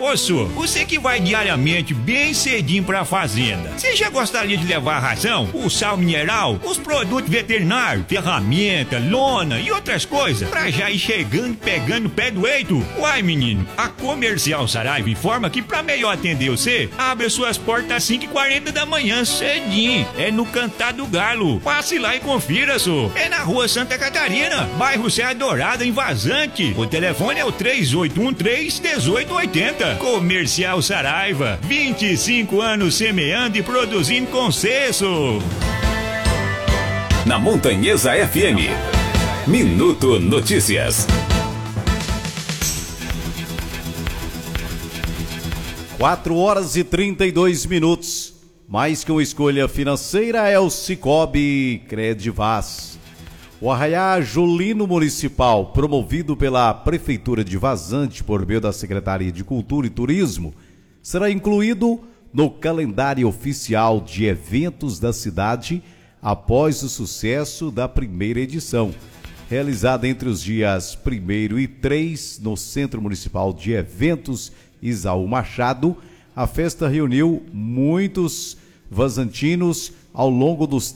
Moço, você que vai diariamente bem cedinho pra fazenda, você já gostaria de levar a ração, o sal mineral, os produtos veterinários, ferramenta, lona e outras coisas, pra já ir chegando pegando o pé do eito? Uai, menino, a Comercial Saraiva informa que pra melhor atender você, abre suas portas às 5h40 da manhã, cedinho. É no Cantar do Galo. Passe lá e confira, só. É na Rua Santa Catarina, bairro Serra Dourada, em Vazante. O telefone é o 3813-1880. Comercial Saraiva, 25 anos semeando e produzindo com sucesso. Na Montanhesa FM, Minuto Notícias. 4h32. Mais que uma escolha financeira é o Cicobi Credivaz. O Arraiá Julino Municipal, promovido pela Prefeitura de Vazante por meio da Secretaria de Cultura e Turismo, será incluído no calendário oficial de eventos da cidade após o sucesso da primeira edição, realizada entre os dias 1º e 3 no Centro Municipal de Eventos Isaú Machado. A festa reuniu muitos vazantinos ao longo dos